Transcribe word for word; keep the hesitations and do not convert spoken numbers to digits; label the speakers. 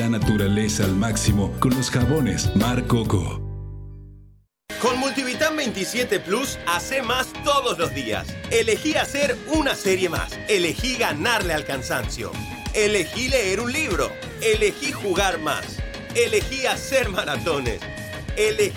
Speaker 1: La naturaleza al máximo con los jabones Mar Coco.
Speaker 2: Con Multivitam veintisiete Plus, hace más todos los días. Elegí hacer una serie más. Elegí ganarle al cansancio. Elegí leer un libro. Elegí jugar más. Elegí hacer maratones. Elegí